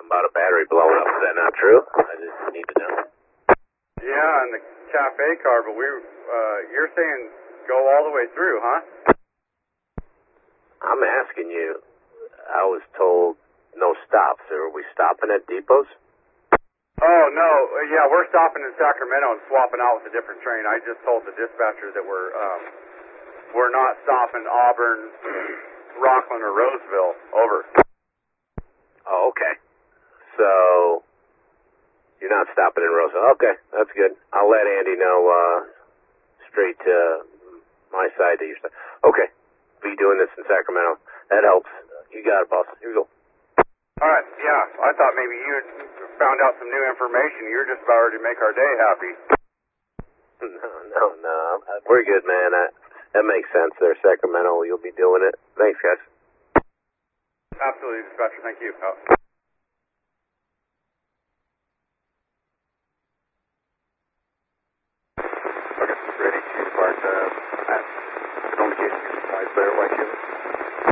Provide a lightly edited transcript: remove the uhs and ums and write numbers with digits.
about a battery blowing up. Is that not true? I just need to know. Yeah, in the cafe car, but you're saying go all the way through, huh? I'm asking you. I was told no stops. Are we stopping at depots? Oh, no. Yeah, we're stopping in Sacramento and swapping out with a different train. I just told the dispatcher that we're not stopping Auburn, Rockland, or Roseville. Over. Oh, okay. So, you're not stopping in Roseville. Okay, that's good. I'll let Andy know straight to my side that you're... Okay, be doing this in Sacramento. That helps. You got it, boss. Here we go. All right, yeah. I thought maybe you had found out some new information. You're just about ready to make our day happy. No. We're good, man. That makes sense there, Sacramento. You'll be doing it. Thanks, guys. Absolutely, dispatcher. Thank you. Okay, ready to depart. Communication supplies there, White Killer.